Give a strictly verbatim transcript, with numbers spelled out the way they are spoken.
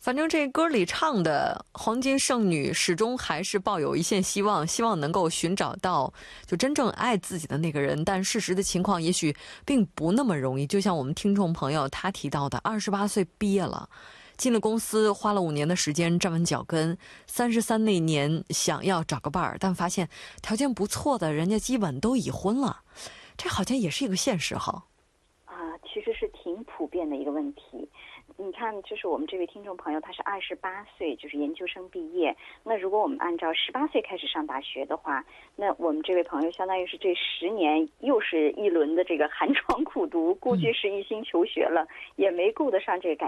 反正这歌里唱的黄金剩女始终还是抱有一线希望，希望能够寻找到就真正爱自己的那个人，但事实的情况也许并不那么容易。就像我们听众朋友他提到的，二十八岁毕业了，进了公司，花了五年的时间站稳脚跟，三十三那年想要找个伴儿，但发现条件不错的人家基本都已婚了，这好像也是一个现实哈。 啊，其实是挺普遍的一个问题。你看，就是我们这位听众朋友，他是二十八岁，就是研究生毕业。那如果我们按照十八岁开始上大学的话，那我们这位朋友相当于是这十年又是一轮的这个寒窗苦读，估计是一心求学了，也没顾得上这个感